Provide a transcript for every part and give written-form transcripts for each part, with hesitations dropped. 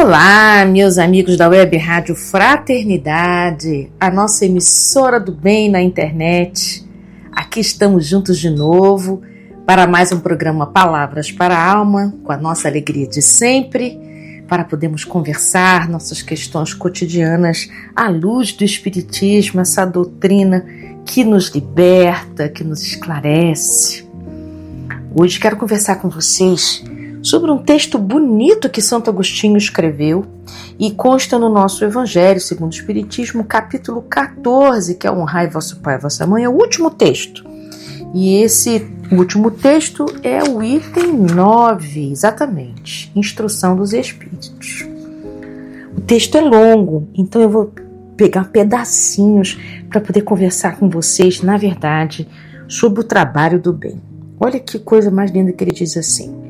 Olá, meus amigos da Web Rádio Fraternidade, a nossa emissora do bem na internet. Aqui estamos juntos de novo para mais um programa Palavras para a Alma, com a nossa alegria de sempre, para podermos conversar nossas questões cotidianas à luz do Espiritismo, essa doutrina que nos liberta, que nos esclarece. Hoje quero conversar com vocês sobre um texto bonito que Santo Agostinho escreveu e consta no nosso Evangelho segundo o Espiritismo, capítulo 14, que é Honrai vosso pai e vossa mãe, é o último texto. E esse último texto é o item 9, exatamente, Instrução dos Espíritos. O texto é longo, então eu vou pegar pedacinhos para poder conversar com vocês, na verdade, sobre o trabalho do bem. Olha que coisa mais linda que ele diz assim: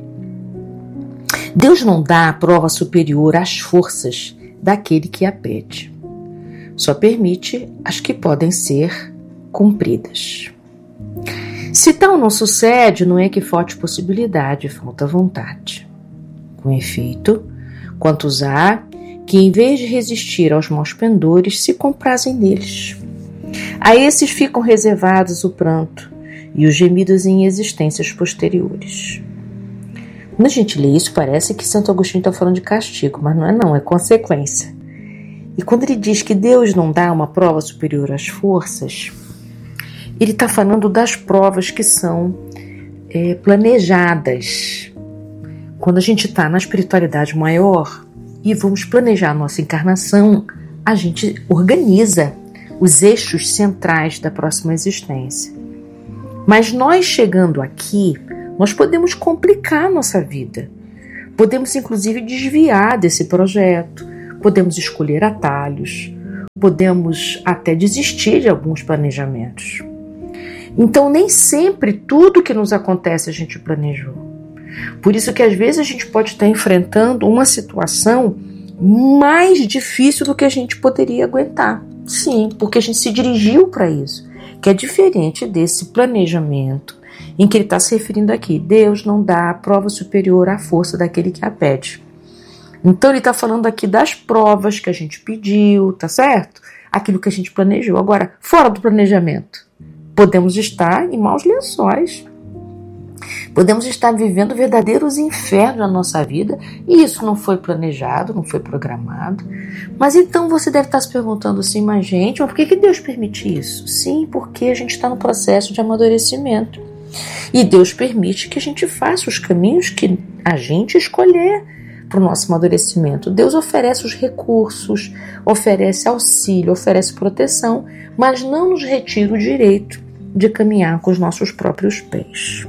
Deus não dá a prova superior às forças daquele que a pede. Só permite as que podem ser cumpridas. Se tal não sucede, não é que falte possibilidade, falta vontade. Com efeito, quantos há que, em vez de resistir aos maus pendores, se comprazem neles. A esses ficam reservados o pranto e os gemidos em existências posteriores. Quando a gente lê isso, parece que Santo Agostinho está falando de castigo, mas não, é consequência. E quando ele diz que Deus não dá uma prova superior às forças, ele está falando das provas que são planejadas. Quando a gente está na espiritualidade maior e vamos planejar a nossa encarnação, a gente organiza os eixos centrais da próxima existência. Mas nós chegando aqui, nós podemos complicar a nossa vida. Podemos, inclusive, desviar desse projeto. Podemos escolher atalhos. Podemos até desistir de alguns planejamentos. Então, nem sempre tudo que nos acontece a gente planejou. Por isso que, às vezes, a gente pode estar enfrentando uma situação mais difícil do que a gente poderia aguentar. Sim, porque a gente se dirigiu para isso, que é diferente desse planejamento em que ele está se referindo aqui. Deus não dá a prova superior à força daquele que a pede. Então ele está falando aqui das provas que a gente pediu, tá certo? Aquilo que a gente planejou. Agora, fora do planejamento, podemos estar em maus lençóis. Podemos estar vivendo verdadeiros infernos na nossa vida, e isso não foi planejado, não foi programado. Mas então você deve estar se perguntando assim, mas gente, por que Deus permite isso? Sim, porque a gente está no processo de amadurecimento. E Deus permite que a gente faça os caminhos que a gente escolher para o nosso amadurecimento. Deus oferece os recursos, oferece auxílio, oferece proteção, mas não nos retira o direito de caminhar com os nossos próprios pés.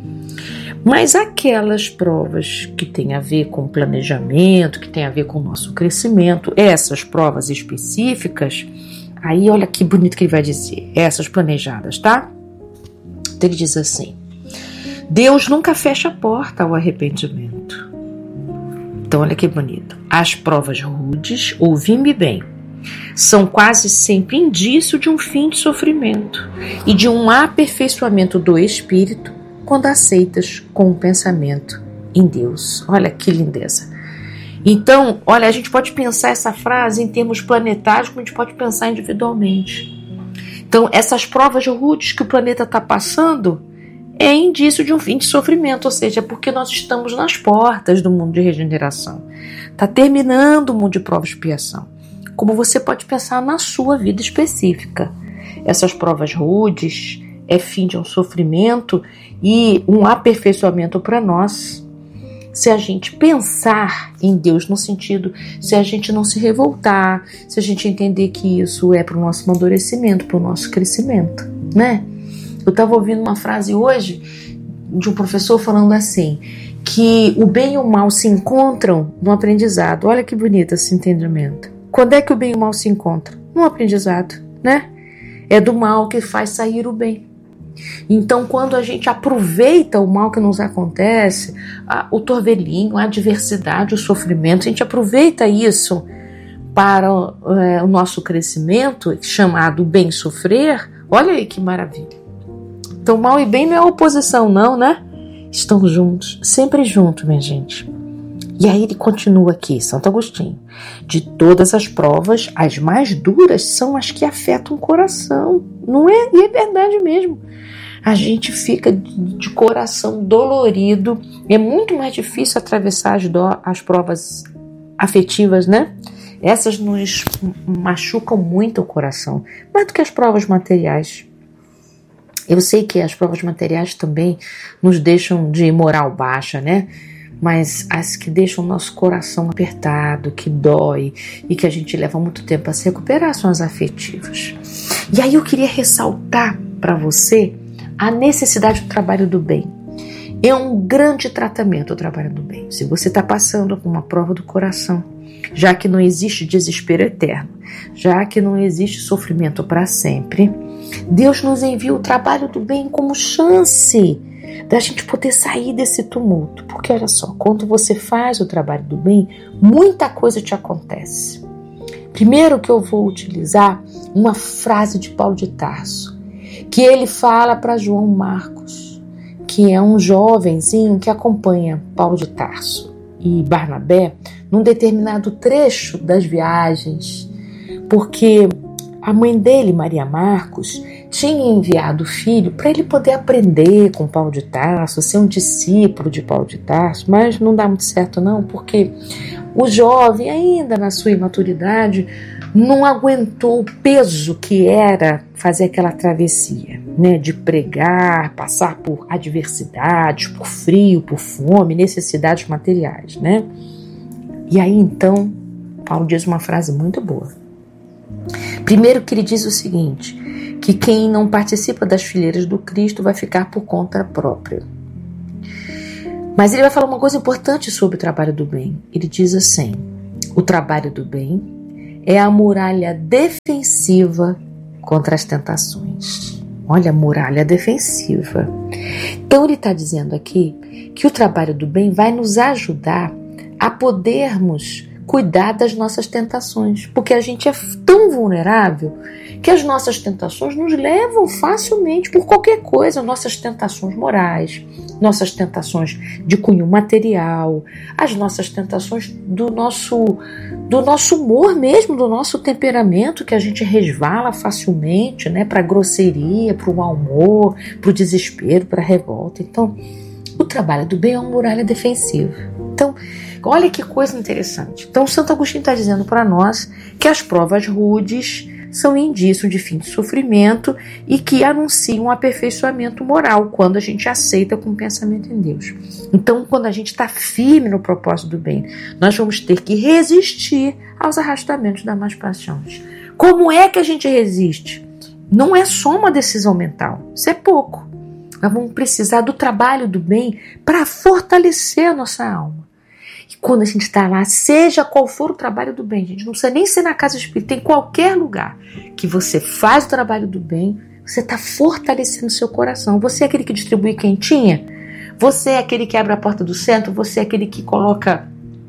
Mas aquelas provas que têm a ver com planejamento, que têm a ver com o nosso crescimento, essas provas específicas, aí olha que bonito que ele vai dizer, essas planejadas, tá? Então ele diz assim: Deus nunca fecha a porta ao arrependimento. Então olha que bonito. As provas rudes, ouvi-me bem, são quase sempre indício de um fim de sofrimento e de um aperfeiçoamento do espírito quando aceitas com o pensamento em Deus. Olha que lindeza. Então, olha, a gente pode pensar essa frase em termos planetários, como a gente pode pensar individualmente. Então, essas provas rudes que o planeta está passando é indício de um fim de sofrimento, ou seja, é porque nós estamos nas portas do mundo de regeneração. Está terminando o mundo de prova e expiação. Como você pode pensar na sua vida específica. Essas provas rudes é fim de um sofrimento e um aperfeiçoamento para nós. Se a gente pensar em Deus no sentido, se a gente não se revoltar, se a gente entender que isso é para o nosso amadurecimento, para o nosso crescimento, né? Eu estava ouvindo uma frase hoje de um professor falando assim, que o bem e o mal se encontram no aprendizado. Olha que bonito esse entendimento. Quando é que o bem e o mal se encontram? No aprendizado, né? É do mal que faz sair o bem. Então, quando a gente aproveita o mal que nos acontece, o torvelinho, a adversidade, o sofrimento, a gente aproveita isso para o nosso crescimento, chamado bem sofrer, olha aí que maravilha. Então, mal e bem não é oposição não, né? Estão juntos, sempre juntos, minha gente. E aí ele continua aqui, Santo Agostinho: de todas as provas, as mais duras são as que afetam o coração. Não é? E é verdade mesmo. A gente fica de coração dolorido. É muito mais difícil atravessar as provas afetivas, né? Essas nos machucam muito o coração, mais do que as provas materiais. Eu sei que as provas materiais também nos deixam de moral baixa, né? Mas as que deixam o nosso coração apertado, que dói e que a gente leva muito tempo a se recuperar são as afetivas. E aí eu queria ressaltar para você a necessidade do trabalho do bem. É um grande tratamento o trabalho do bem. Se você está passando por uma prova do coração, já que não existe desespero eterno, já que não existe sofrimento para sempre, Deus nos envia o trabalho do bem como chance da gente poder sair desse tumulto. Porque olha só, quando você faz o trabalho do bem, muita coisa te acontece. Primeiro que eu vou utilizar uma frase de Paulo de Tarso, que ele fala para João Marcos, que é um jovenzinho que acompanha Paulo de Tarso e Barnabé num determinado trecho das viagens, porque a mãe dele, Maria Marcos, tinha enviado o filho para ele poder aprender com Paulo de Tarso, ser um discípulo de Paulo de Tarso, mas não dá muito certo não, porque o jovem, ainda na sua imaturidade, não aguentou o peso que era fazer aquela travessia, né, de pregar, passar por adversidades, por frio, por fome, necessidades materiais, né? E aí então, Paulo diz uma frase muito boa. Primeiro que ele diz o seguinte, que quem não participa das fileiras do Cristo vai ficar por conta própria. Mas ele vai falar uma coisa importante sobre o trabalho do bem. Ele diz assim: o trabalho do bem é a muralha defensiva contra as tentações. Olha, a muralha defensiva. Então ele está dizendo aqui que o trabalho do bem vai nos ajudar a podermos cuidar das nossas tentações, porque a gente é tão vulnerável que as nossas tentações nos levam facilmente por qualquer coisa, nossas tentações morais, nossas tentações de cunho material, as nossas tentações do nosso humor mesmo, do nosso temperamento, que a gente resvala facilmente, né, para a grosseria, para o mau humor, para o desespero, para a revolta. Então, o trabalho do bem é uma muralha defensiva. Então, olha que coisa interessante. Então, Santo Agostinho está dizendo para nós que as provas rudes são indício de fim de sofrimento e que anunciam um aperfeiçoamento moral quando a gente aceita com o pensamento em Deus. Então, quando a gente está firme no propósito do bem, nós vamos ter que resistir aos arrastamentos das más paixões. Como é que a gente resiste? Não é só uma decisão mental, isso é pouco. Nós vamos precisar do trabalho do bem para fortalecer a nossa alma. E quando a gente está lá, seja qual for o trabalho do bem, gente, não precisa nem ser na casa espírita, em qualquer lugar que você faz o trabalho do bem, você está fortalecendo o seu coração. Você é aquele que distribui quentinha? Você é aquele que abre a porta do centro? Você é aquele que coloca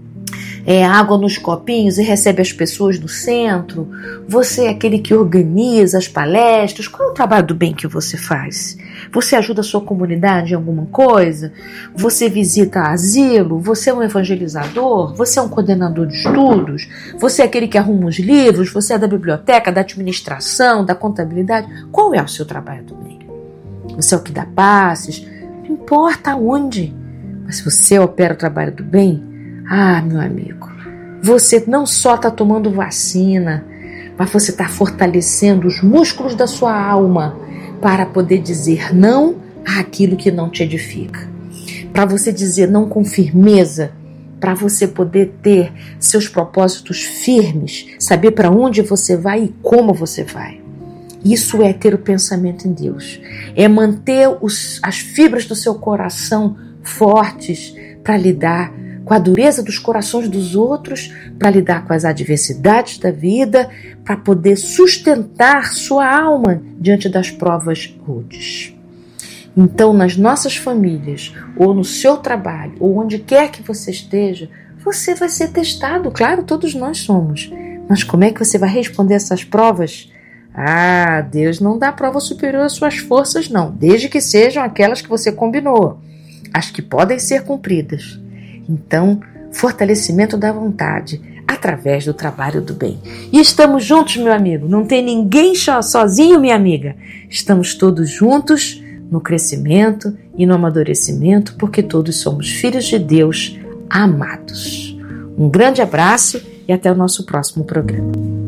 água nos copinhos e recebe as pessoas do centro? Você é aquele que organiza as palestras? Qual é o trabalho do bem que você faz? Você ajuda a sua comunidade em alguma coisa? Você visita asilo? Você é um evangelizador? Você é um coordenador de estudos? Você é aquele que arruma os livros? Você é da biblioteca, da administração, da contabilidade? Qual é o seu trabalho do bem? Você é o que dá passes? Não importa onde, mas se você opera o trabalho do bem, meu amigo, você não só está tomando vacina, mas você está fortalecendo os músculos da sua alma para poder dizer não àquilo que não te edifica. Para você dizer não com firmeza, para você poder ter seus propósitos firmes, saber para onde você vai e como você vai. Isso é ter o pensamento em Deus, é manter as fibras do seu coração fortes para lidar com a dureza dos corações dos outros, para lidar com as adversidades da vida, para poder sustentar sua alma diante das provas rudes. Então, nas nossas famílias, ou no seu trabalho, ou onde quer que você esteja, você vai ser testado, claro, todos nós somos. Mas como é que você vai responder essas provas? Deus não dá prova superior às suas forças, não, desde que sejam aquelas que você combinou, as que podem ser cumpridas. Então, fortalecimento da vontade, através do trabalho do bem. E estamos juntos, meu amigo. Não tem ninguém sozinho, minha amiga. Estamos todos juntos no crescimento e no amadurecimento, porque todos somos filhos de Deus amados. Um grande abraço e até o nosso próximo programa.